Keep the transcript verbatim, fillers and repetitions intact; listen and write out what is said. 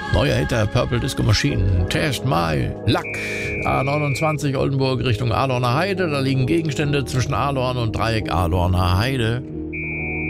Neuer Hit der Purple Disco Machine. Test My Luck. A neunundzwanzig Oldenburg Richtung Ahlorner Heide. Da liegen Gegenstände zwischen Ahlorn und Dreieck Ahlorner Heide.